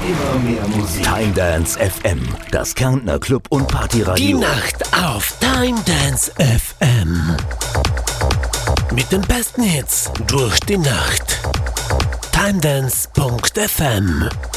Immer mehr Musik. Time Dance FM, das Kärntner Club- und Partyradio. Die Nacht auf Time Dance FM. Mit den besten Hits durch die Nacht. timedance.fm